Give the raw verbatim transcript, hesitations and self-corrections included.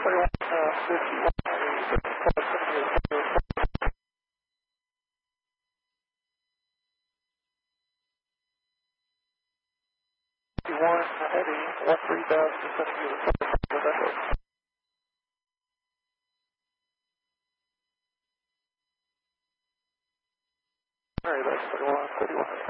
thirty-one, uh, fifty-one, fifty-one, heading one three thousand, descending to the All right, that's thirty-one, thirty-one.